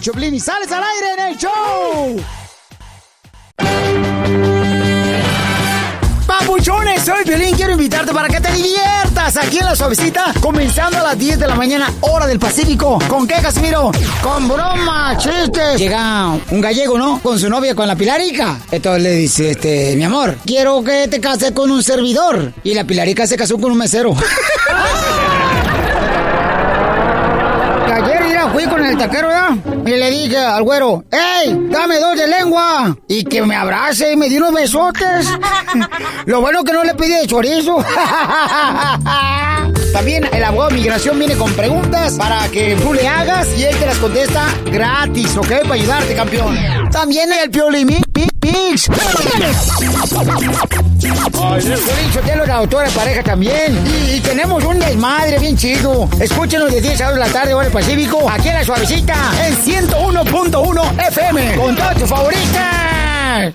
Choplin y sales al aire en el show. Papuchones, soy Piolín, quiero invitarte para que te diviertas aquí en La Suavecita, comenzando a las 10 de la mañana, hora del Pacífico. ¿Con qué, Casimiro? Con bromas, chistes. Llega un gallego, ¿no? Con su novia, con la Pilarica. Entonces le dice, mi amor, quiero que te cases con un servidor. Y la Pilarica se casó con un mesero. Ayer fui con el taquero, ¿ya? Y le dije al güero, ¡ey, dame 2 de lengua! Y que me abrace y me dio unos besotes. Lo bueno que no le pedí de chorizo. También el abogado de migración viene con preguntas para que tú le hagas y él te las contesta gratis, ¿ok? Para ayudarte, campeón. También el Piolín Mix. Piolín, la autora de pareja también. Y tenemos un desmadre bien chido. Escúchenos de 10 a 2 de la tarde, hora del Pacífico, aquí en La Suavecita, en 101.1 FM, con todas tus favoritas.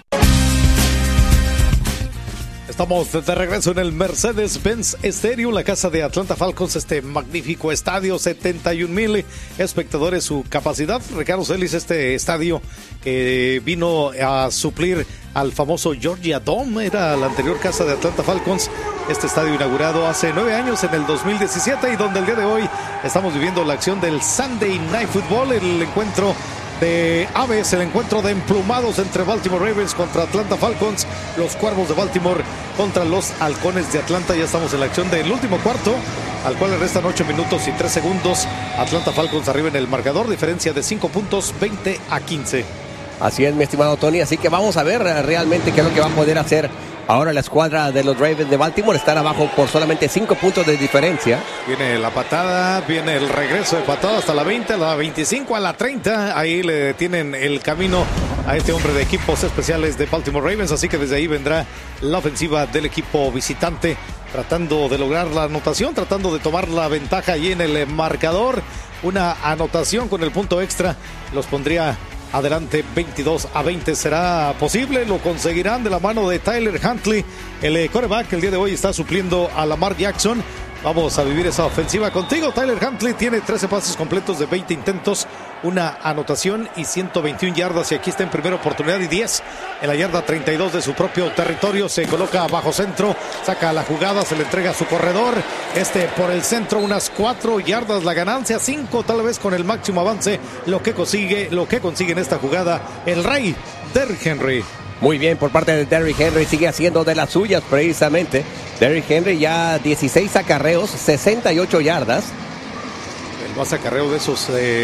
Estamos de regreso en el Mercedes-Benz Stadium, la casa de Atlanta Falcons, este magnífico estadio, 71,000 espectadores su capacidad. Ricardo Celis, este estadio que vino a suplir al famoso Georgia Dome, era la anterior casa de Atlanta Falcons. Este estadio inaugurado hace 9 años, en el 2017, y donde el día de hoy estamos viviendo la acción del Sunday Night Football, el encuentro de aves, el encuentro de emplumados entre Baltimore Ravens contra Atlanta Falcons, los Cuervos de Baltimore contra los Halcones de Atlanta. Ya estamos en la acción del último cuarto, al cual le restan 8 minutos y 3 segundos. Atlanta Falcons arriba en el marcador, diferencia de 5 puntos, 20-15. Así es, mi estimado Tony, así que vamos a ver realmente qué es lo que va a poder hacer ahora la escuadra de los Ravens de Baltimore. Están abajo por solamente 5 puntos de diferencia. Viene la patada, viene el regreso de patada hasta la 20, a la 25, a la 30. Ahí le detienen el camino a este hombre de equipos especiales de Baltimore Ravens. Así que desde ahí vendrá la ofensiva del equipo visitante, tratando de lograr la anotación, tratando de tomar la ventaja ahí en el marcador. Una anotación con el punto extra los pondría adelante 22-20. ¿Será posible? ¿Lo conseguirán de la mano de Tyler Huntley? El quarterback el día de hoy está supliendo a Lamar Jackson. Vamos a vivir esa ofensiva contigo. Tyler Huntley tiene 13 pases completos de 20 intentos, una anotación y 121 yardas. Y aquí está en primera oportunidad y 10 en la yarda 32 de su propio territorio. Se coloca bajo centro, saca la jugada, se le entrega a su corredor. Por el centro, unas 4 yardas la ganancia, 5 tal vez con el máximo avance. Lo que consigue en esta jugada el rey Derrick Henry. Muy bien por parte de Derrick Henry, sigue haciendo de las suyas precisamente. Derrick Henry ya 16 acarreos, 68 yardas. El más acarreo de esos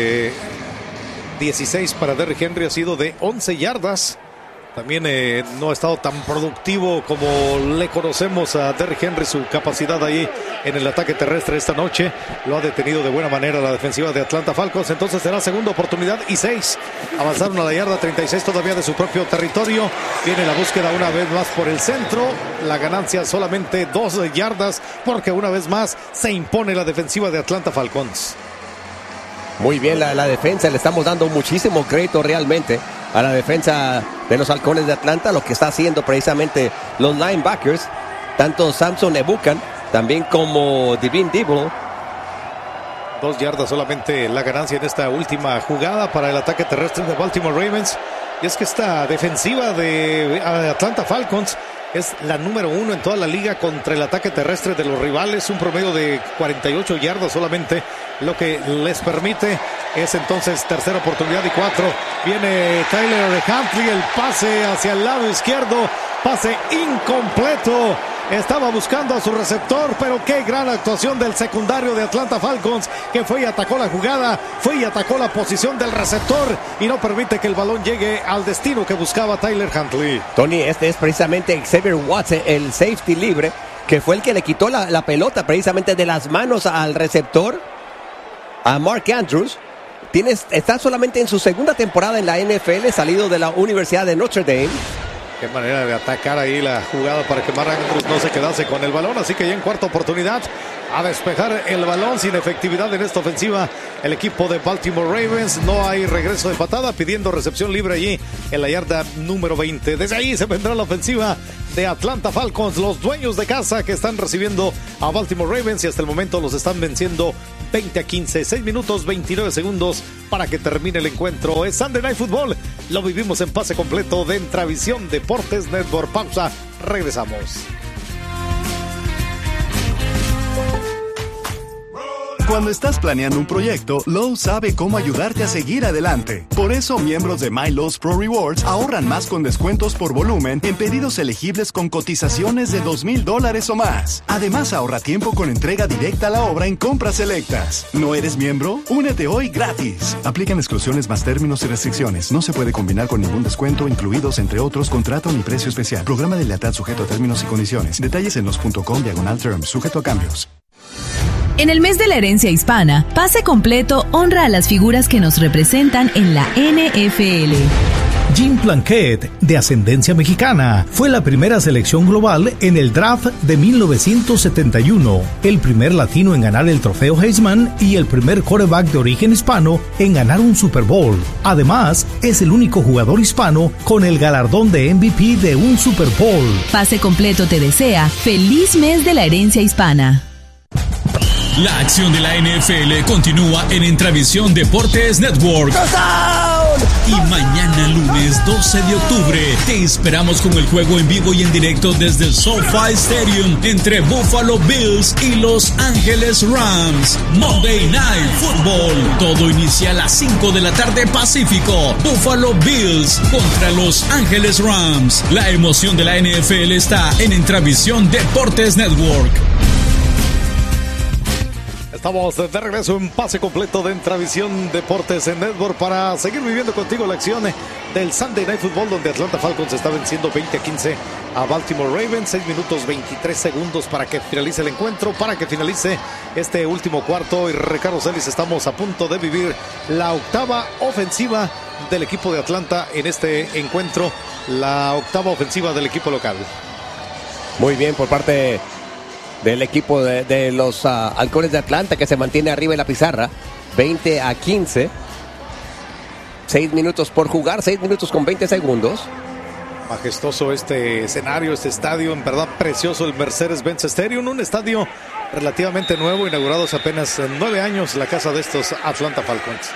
16 para Derrick Henry ha sido de 11 yardas. También no ha estado tan productivo como le conocemos a Derrick Henry. Su capacidad ahí en el ataque terrestre esta noche lo ha detenido de buena manera la defensiva de Atlanta Falcons. Entonces será segunda oportunidad y 6. Avanzaron a la yarda 36 todavía de su propio territorio. Viene la búsqueda una vez más por el centro. La ganancia solamente 2 yardas, porque una vez más se impone la defensiva de Atlanta Falcons. Muy bien la defensa, le estamos dando muchísimo crédito realmente a la defensa de los Halcones de Atlanta, lo que está haciendo precisamente los linebackers, tanto Samson Ebukam, también como Divine Dibble. 2 yardas solamente la ganancia en esta última jugada para el ataque terrestre de Baltimore Ravens. Y es que esta defensiva de Atlanta Falcons es la número 1 en toda la liga contra el ataque terrestre de los rivales, un promedio de 48 yardas solamente, lo que les permite. Es entonces tercera oportunidad y 4. Viene Tyler Huntley, el pase hacia el lado izquierdo, pase incompleto. Estaba buscando a su receptor, pero qué gran actuación del secundario de Atlanta Falcons, que fue y atacó la jugada, fue y atacó la posición del receptor y no permite que el balón llegue al destino que buscaba Tyler Huntley. Tony, este es precisamente Xavier Watson, el safety libre, que fue el que le quitó la pelota precisamente de las manos al receptor, a Mark Andrews. Está solamente en su segunda temporada en la NFL, salido de la Universidad de Notre Dame. Qué manera de atacar ahí la jugada para que Mark Andrews no se quedase con el balón. Así que ya en cuarta oportunidad a despejar el balón, sin efectividad en esta ofensiva el equipo de Baltimore Ravens. No hay regreso de patada, pidiendo recepción libre allí en la yarda número 20. Desde ahí se vendrá la ofensiva de Atlanta Falcons, los dueños de casa que están recibiendo a Baltimore Ravens, y hasta el momento los están venciendo 20-15, 6 minutos 29 segundos para que termine el encuentro. Es Sunday Night Football, lo vivimos en pase completo de Entravisión Deportes Network. Pausa, regresamos. Cuando estás planeando un proyecto, Lowe's sabe cómo ayudarte a seguir adelante. Por eso, miembros de My Lowe's Pro Rewards ahorran más con descuentos por volumen en pedidos elegibles con cotizaciones de $2,000 o más. Además, ahorra tiempo con entrega directa a la obra en compras selectas. ¿No eres miembro? Únete hoy gratis. Aplican exclusiones más términos y restricciones. No se puede combinar con ningún descuento, incluidos entre otros contrato ni precio especial. Programa de lealtad sujeto a términos y condiciones. Detalles en los.com/terms, sujeto a cambios. En el mes de la herencia hispana, Pase Completo honra a las figuras que nos representan en la NFL. Jim Plunkett, de ascendencia mexicana, fue la primera selección global en el draft de 1971, el primer latino en ganar el trofeo Heisman y el primer quarterback de origen hispano en ganar un Super Bowl. Además, es el único jugador hispano con el galardón de MVP de un Super Bowl. Pase Completo te desea feliz mes de la herencia hispana. La acción de la NFL continúa en Entravisión Deportes Network. Y mañana lunes 12 de octubre te esperamos con el juego en vivo y en directo desde el SoFi Stadium entre Buffalo Bills y Los Ángeles Rams. Monday Night Football. Todo inicia a las 5 de la tarde Pacífico. Buffalo Bills contra Los Ángeles Rams. La emoción de la NFL está en Entravisión Deportes Network. Estamos de regreso en pase completo de Entravisión Deportes en Network para seguir viviendo contigo la acción del Sunday Night Football, donde Atlanta Falcons está venciendo 20-15 a Baltimore Ravens. 6 minutos 23 segundos para que finalice el encuentro, para que finalice este último cuarto. Y Ricardo Celis, estamos a punto de vivir la octava ofensiva del equipo de Atlanta en este encuentro, la octava ofensiva del equipo local. Muy bien por parte del equipo de los Halcones de Atlanta, que se mantiene arriba en la pizarra, 20-15. 6 minutos por jugar, 6 minutos con 20 segundos. Majestuoso este escenario, este estadio, en verdad precioso, el Mercedes-Benz Stadium, un estadio relativamente nuevo, inaugurado hace apenas 9 años, la casa de estos Atlanta Falcons.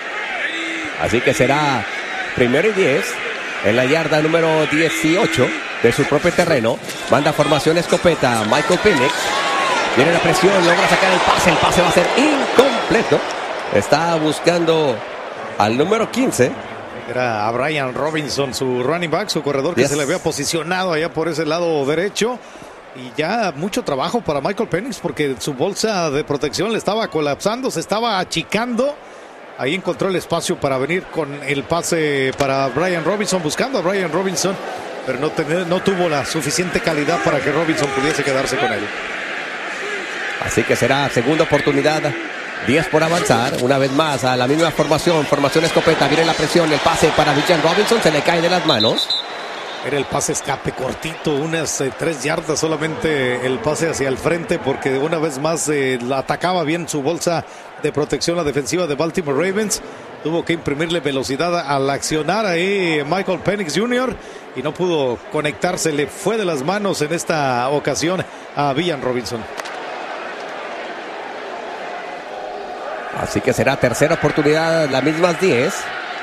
Así que será 1st y 10 en la yarda número 18 de su propio terreno. Manda formación escopeta Michael Penix. Viene la presión, logra sacar el pase va a ser incompleto. Está buscando al número 15. Era a Brian Robinson, su running back, su corredor, que se le había posicionado allá por ese lado derecho. Y ya mucho trabajo para Michael Penix, porque su bolsa de protección le estaba colapsando, se estaba achicando. Ahí encontró el espacio para venir con el pase para Brian Robinson, buscando a Brian Robinson, pero no tuvo la suficiente calidad para que Robinson pudiese quedarse con él. Así que será segunda oportunidad, 10 por avanzar, una vez más a la misma formación escopeta, viene la presión, el pase para Brian Robinson, se le cae de las manos. Era el pase escape cortito, unas 3 yardas solamente el pase hacia el frente, porque una vez más atacaba bien su bolsa de protección la defensiva de Baltimore Ravens. Tuvo que imprimirle velocidad al accionar ahí Michael Penix Jr. y no pudo conectarse, le fue de las manos en esta ocasión a Brian Robinson. Así que será tercera oportunidad, las mismas 10.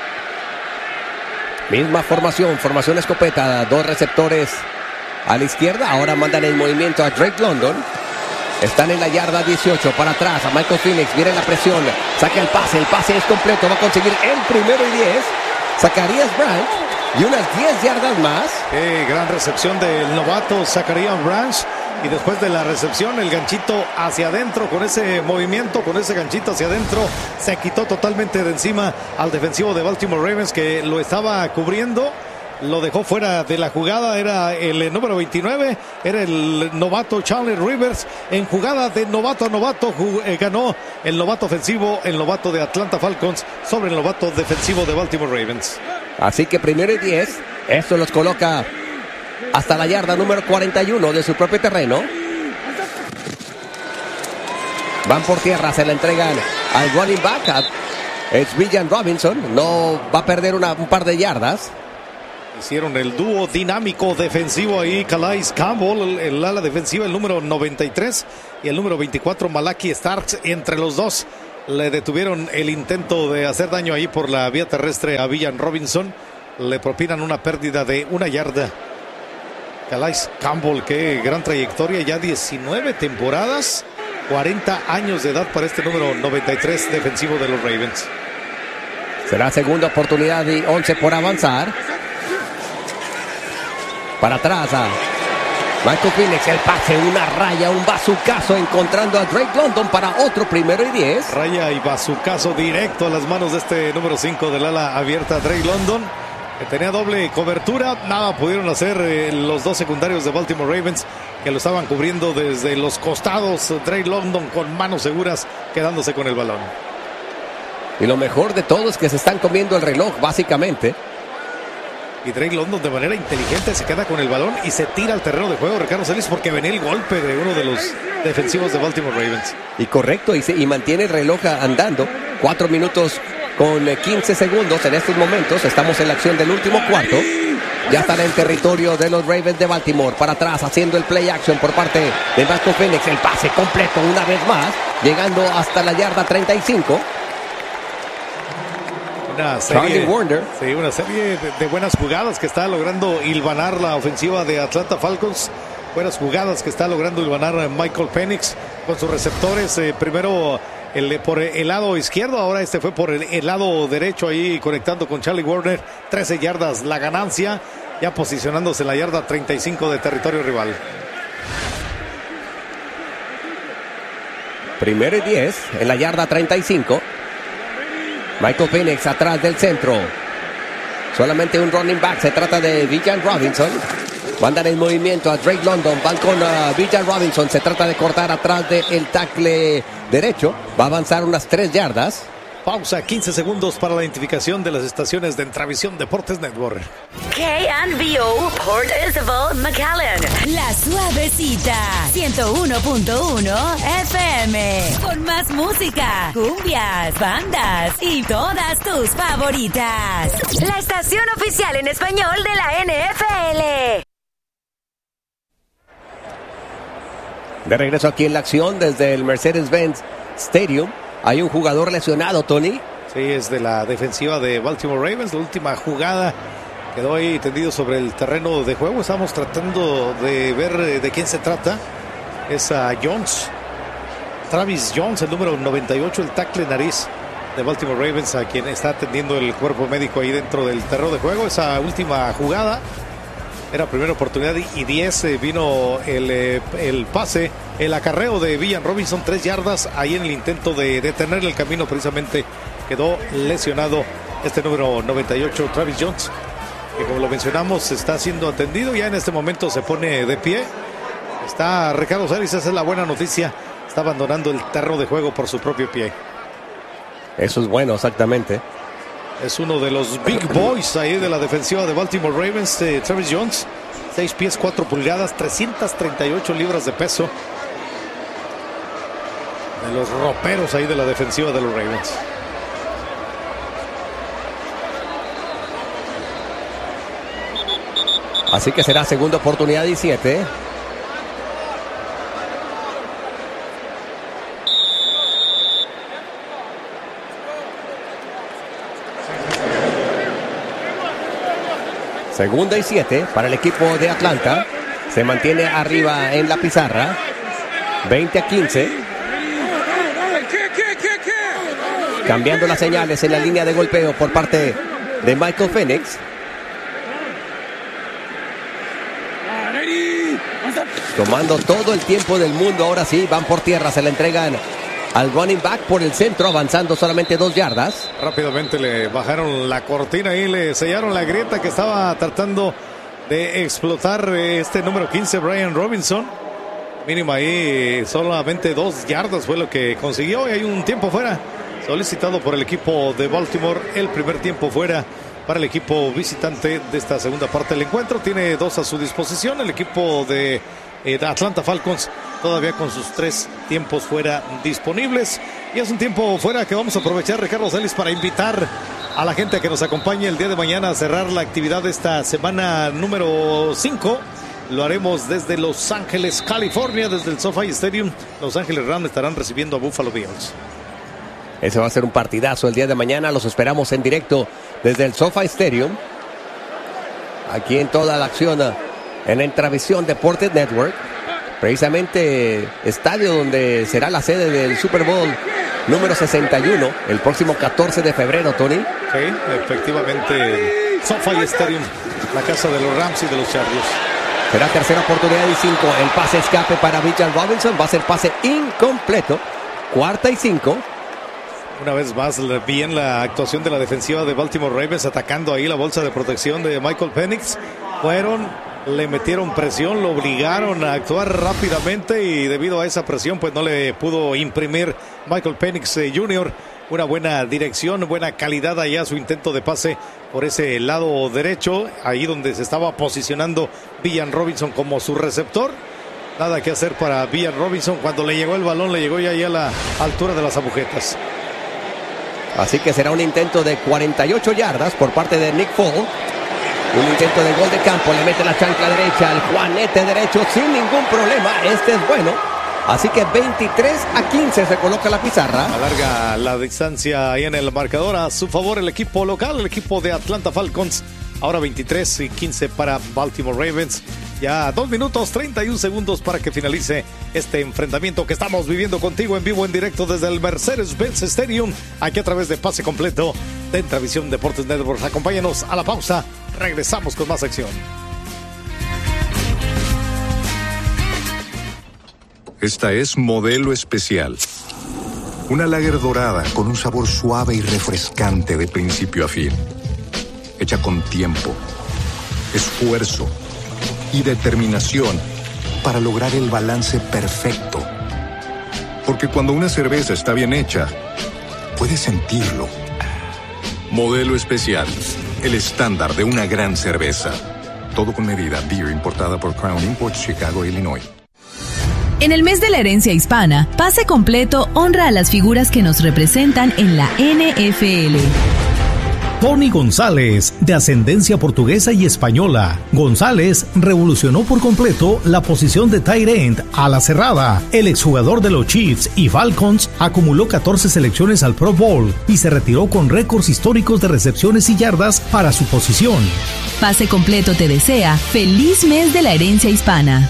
Misma formación escopeta, 2 receptores a la izquierda. Ahora mandan en movimiento a Drake London. Están en la yarda 18, para atrás a Michael Penix, viene la presión, saca el pase es completo, va a conseguir el 1st y 10. Zacarías Branch y unas 10 yardas más. Gran recepción del novato Zacarías Branch. Y después de la recepción, el ganchito hacia adentro, con ese movimiento, con ese ganchito hacia adentro, se quitó totalmente de encima al defensivo de Baltimore Ravens, que lo estaba cubriendo. Lo dejó fuera de la jugada, era el número 29, era el novato Chandler Rivers. En jugada de novato a novato ganó el novato ofensivo, el novato de Atlanta Falcons sobre el novato defensivo de Baltimore Ravens. Así que 1st y 10, esto los coloca hasta la yarda número 41 de su propio terreno. Van por tierra, se la entregan al running back, es Brian Robinson, no va a perder un par de yardas. Hicieron el dúo dinámico defensivo ahí, Calais Campbell, el ala defensiva, el número 93, y el número 24, Malaki Starks. Entre los dos le detuvieron el intento de hacer daño ahí por la vía terrestre a Villan Robinson. Le propinan una pérdida de 1 yarda. Calais Campbell, qué gran trayectoria, ya 19 temporadas, 40 años de edad para este número 93 defensivo de los Ravens. Será segunda oportunidad y 11 por avanzar. Para atrás a Michael Penix, el pase, una raya, un bazucazo, encontrando a Drake London para otro 1st y 10. Raya y bazucazo directo a las manos de este número 5 del ala abierta, Drake London, que tenía doble cobertura. Nada pudieron hacer los dos secundarios de Baltimore Ravens, que lo estaban cubriendo desde los costados. Drake London con manos seguras, quedándose con el balón. Y lo mejor de todo es que se están comiendo el reloj, básicamente. Y Drake London de manera inteligente se queda con el balón y se tira al terreno de juego, Ricardo Celis, porque venía el golpe de uno de los defensivos de Baltimore Ravens. Y correcto, y mantiene el reloj andando. 4 minutos con 15 segundos en estos momentos. Estamos en la acción del último cuarto. Ya están en territorio de los Ravens de Baltimore. Para atrás, haciendo el play action por parte de Michael Penix. El pase completo una vez más, llegando hasta la yarda 35. Una serie de buenas jugadas que está logrando hilvanar la ofensiva de Atlanta Falcons. Buenas jugadas que está logrando hilvanar Michael Penix con sus receptores. Primero por el lado izquierdo, ahora fue por el lado derecho, ahí conectando con Charlie Warner. 13 yardas la ganancia, ya posicionándose en la yarda 35 de territorio rival. 1st y 10 en la yarda 35. Michael Penix atrás del centro. Solamente un running back. Se trata de Villan Robinson. Mandan en movimiento a Drake London. Van con Villan Robinson. Se trata de cortar atrás del tackle derecho. Va a avanzar unas 3 yardas. Pausa, 15 segundos para la identificación de las estaciones de Entravisión Deportes Network. KNVO Port Isabel, McAllen. La Suavecita, 101.1 FM. Con más música, cumbias, bandas y todas tus favoritas. La estación oficial en español de la NFL. De regreso aquí en la acción desde el Mercedes-Benz Stadium. Hay un jugador lesionado, Tony. Sí, es de la defensiva de Baltimore Ravens. La última jugada quedó ahí tendido sobre el terreno de juego. Estamos tratando de ver de quién se trata. Es a Jones. Travis Jones, el número 98, el tackle nariz de Baltimore Ravens, a quien está atendiendo el cuerpo médico ahí dentro del terreno de juego. Esa última jugada era primera oportunidad y 10. Vino el pase, el acarreo de Villan Robinson, 3 yardas. Ahí en el intento de detener el camino, precisamente quedó lesionado este número 98, Travis Jones, que como lo mencionamos está siendo atendido. Ya en este momento se pone de pie. Está Ricardo Celis, esa es la buena noticia. Está abandonando el terreno de juego por su propio pie. Eso es bueno, exactamente. Es uno de los big boys ahí de la defensiva de Baltimore Ravens, Travis Jones. 6 pies, 4 pulgadas, 338 libras de peso. De los roperos ahí de la defensiva de los Ravens. Así que será segunda oportunidad y 7. Segunda y 7 para el equipo de Atlanta. Se mantiene arriba en la pizarra. 20-15. Cambiando las señales en la línea de golpeo por parte de Michael Penix. Tomando todo el tiempo del mundo. Ahora sí, van por tierra. Se la entregan al running back por el centro, avanzando solamente 2 yardas. Rápidamente le bajaron la cortina y le sellaron la grieta que estaba tratando de explotar este número 15, Brian Robinson. Mínimo ahí, solamente 2 yardas fue lo que consiguió. Y hay un tiempo fuera solicitado por el equipo de Baltimore. El primer tiempo fuera para el equipo visitante de esta segunda parte del encuentro. Tiene 2 a su disposición. El equipo de Atlanta Falcons todavía con sus 3 tiempos fuera disponibles. Y es un tiempo fuera que vamos a aprovechar, Ricardo Celis, para invitar a la gente que nos acompañe el día de mañana a cerrar la actividad de esta semana número 5. Lo haremos desde Los Ángeles, California, desde el SoFi Stadium. Los Ángeles Rams estarán recibiendo a Buffalo Bills. Ese va a ser un partidazo el día de mañana. Los esperamos en directo desde el SoFi Stadium. Aquí en toda la acción en la Intravisión Deportes Network. Precisamente estadio donde será la sede del Super Bowl número 61 el próximo 14 de febrero, Tony. Sí, efectivamente, el SoFi Stadium, la casa de los Rams y de los Chargers. Será tercera oportunidad y 5. El pase escape para Bijan Robinson. Va a ser pase incompleto. 4ª y 5. Una vez más, bien la actuación de la defensiva de Baltimore Ravens, atacando ahí la bolsa de protección de Michael Penix. Le metieron presión, lo obligaron a actuar rápidamente y debido a esa presión pues no le pudo imprimir Michael Penix Jr. una buena dirección, buena calidad allá su intento de pase por ese lado derecho, ahí donde se estaba posicionando Bijan Robinson como su receptor. Nada que hacer para Bijan Robinson. Cuando le llegó el balón, le llegó ya ahí a la altura de las agujetas. Así que será un intento de 48 yardas por parte de Nick Foles. Un intento de gol de campo, le mete la chancla derecha al juanete derecho sin ningún problema. Este es bueno. Así que 23-15 se coloca la pizarra. Alarga la distancia ahí en el marcador a su favor el equipo local, el equipo de Atlanta Falcons. Ahora 23-15 para Baltimore Ravens. Ya 2 minutos 31 segundos para que finalice este enfrentamiento que estamos viviendo contigo en vivo, en directo desde el Mercedes-Benz Stadium, aquí a través de Pase Completo de Intravisión Deportes Network. Acompáñanos a la pausa, regresamos con más acción. Esta es Modelo Especial. Una lager dorada con un sabor suave y refrescante de principio a fin. Hecha con tiempo, esfuerzo y determinación para lograr el balance perfecto. Porque cuando una cerveza está bien hecha, puedes sentirlo. Modelo Especial, el estándar de una gran cerveza. Todo con medida. Beer importada por Crown Imports, Chicago, Illinois. En el mes de la herencia hispana, Pase Completo honra a las figuras que nos representan en la NFL. Tony González, de ascendencia portuguesa y española. González revolucionó por completo la posición de tight end a la cerrada. El exjugador de los Chiefs y Falcons acumuló 14 selecciones al Pro Bowl y se retiró con récords históricos de recepciones y yardas para su posición. Pase Completo te desea feliz mes de la herencia hispana.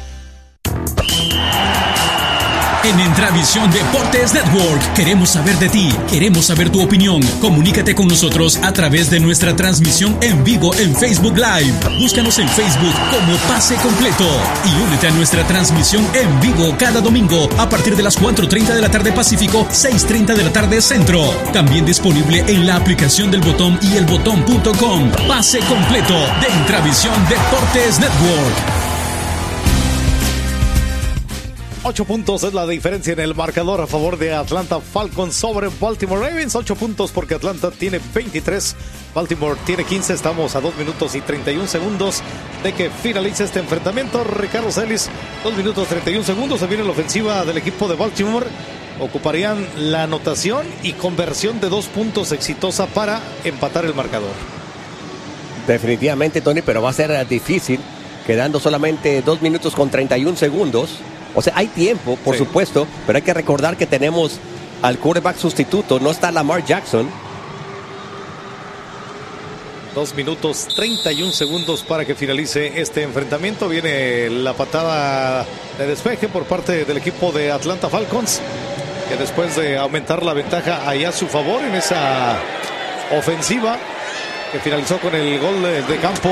En Intravisión Deportes Network queremos saber de ti, queremos saber tu opinión. Comunícate con nosotros a través de nuestra transmisión en vivo en Facebook Live. Búscanos en Facebook como Pase Completo y únete a nuestra transmisión en vivo cada domingo a partir de las 4:30 de la tarde Pacífico, 6:30 de la tarde Centro. También disponible en la aplicación del Botón y elbotón.com. Pase Completo de Intravisión Deportes Network. 8 puntos es la diferencia en el marcador a favor de Atlanta Falcons sobre Baltimore Ravens. 8 puntos porque Atlanta tiene 23, Baltimore tiene 15. Estamos a 2 minutos y 31 segundos de que finalice este enfrentamiento. Ricardo Celis, 2 minutos 31 segundos. Se viene la ofensiva del equipo de Baltimore. Ocuparían la anotación y conversión de 2 puntos exitosa para empatar el marcador. Definitivamente, Tony, pero va a ser difícil, quedando solamente 2 minutos con 31 segundos. O sea, hay tiempo, por supuesto, pero hay que recordar que tenemos al quarterback sustituto. No está Lamar Jackson. 2 minutos 31 segundos para que finalice este enfrentamiento. Viene la patada de despeje por parte del equipo de Atlanta Falcons, que después de aumentar la ventaja ahí a su favor en esa ofensiva, que finalizó con el gol de campo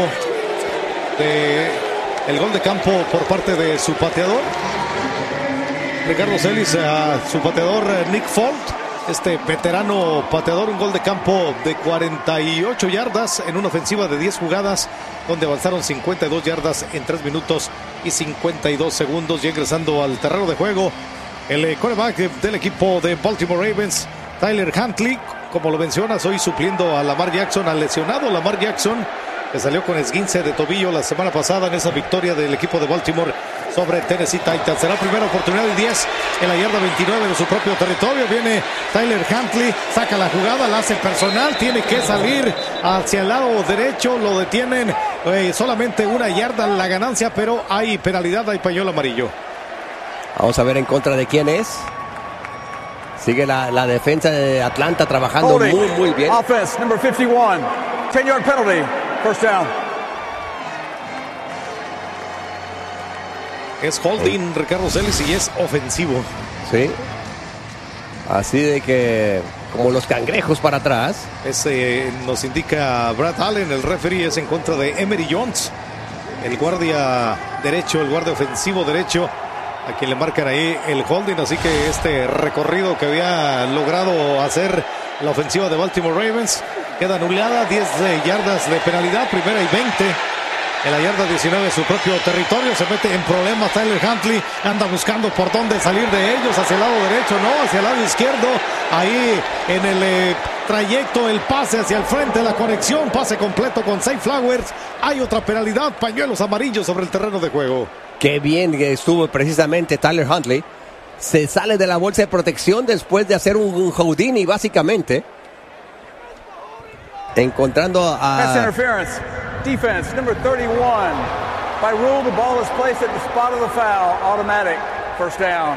por parte de su pateador Ricardo Celis, a su pateador Nick Foles, este veterano pateador. Un gol de campo de 48 yardas en una ofensiva de 10 jugadas, donde avanzaron 52 yardas en 3 minutos y 52 segundos. Y ingresando al terreno de juego, el quarterback del equipo de Baltimore Ravens, Tyler Huntley, como lo mencionas, hoy supliendo a Lamar Jackson, al lesionado Lamar Jackson, que salió con esguince de tobillo la semana pasada en esa victoria del equipo de Baltimore sobre Tennessee Titans. Será primera oportunidad y 10 en la yarda 29 de su propio territorio. Viene Tyler Huntley, saca la jugada, la hace personal, tiene que salir hacia el lado derecho, lo detienen, solamente 1 yarda la ganancia, pero hay penalidad, hay pañuelo amarillo. Vamos a ver en contra de quién es. Sigue la defensa de Atlanta trabajando muy bien. Offense, number 51. 10-yard penalty. First down. Es holding, Ricardo Celis, y es ofensivo. Sí. Así de que, como los cangrejos para atrás. Nos indica Brad Allen, el referee, es en contra de Emery Jones. El guardia derecho, el guardia ofensivo derecho, a quien le marcan ahí el holding. Así que este recorrido que había logrado hacer la ofensiva de Baltimore Ravens queda anulada. 10 yardas de penalidad, primera y 20 en la yarda 19 de su propio territorio. Se mete en problemas Tyler Huntley, anda buscando por dónde salir de ellos, hacia el lado derecho, no, hacia el lado izquierdo. Ahí en el trayecto, el pase hacia el frente, la conexión, pase completo con Zay Flowers. Hay otra penalidad, pañuelos amarillos sobre el terreno de juego. Qué bien estuvo precisamente Tyler Huntley. Se sale de la bolsa de protección después de hacer un Houdini, básicamente. Encontrando a... Pass interference. Defense, number 31. By rule, the ball is placed at the spot of the foul. Automatic. First down.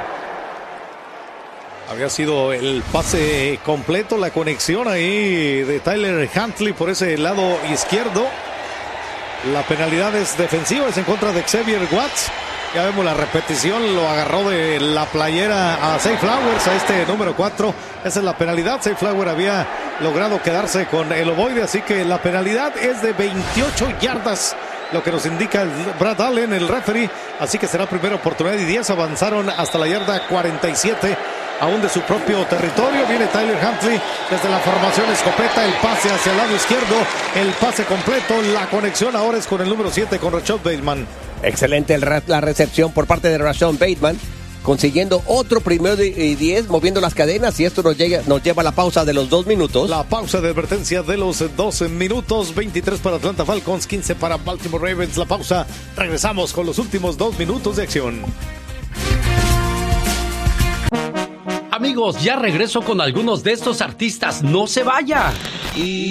Había sido el pase completo, la conexión ahí de Tyler Huntley por ese lado izquierdo. La penalidad es defensiva, es en contra de Xavier Watts. Ya vemos la repetición, lo agarró de la playera a Zay Flowers, a este número 4. Esa es la penalidad. Zay Flowers había logrado quedarse con el ovoide, así que la penalidad es de 28 yardas, lo que nos indica el Brad Allen, el referee. Así que será primera oportunidad y 10. Avanzaron hasta la yarda 47, aún de su propio territorio. Viene Tyler Huntley desde la formación escopeta, el pase hacia el lado izquierdo, el pase completo, la conexión ahora es con el número 7, con Rashad Bateman. Excelente la recepción por parte de Rashad Bateman, consiguiendo otro primero y 10, moviendo las cadenas, y esto nos lleva a la pausa de los 2 minutos. La pausa de advertencia de los 12 minutos, 23 para Atlanta Falcons, 15 para Baltimore Ravens. La pausa, regresamos con los últimos 2 minutos de acción. Amigos, ya regreso con algunos de estos artistas, no se vaya.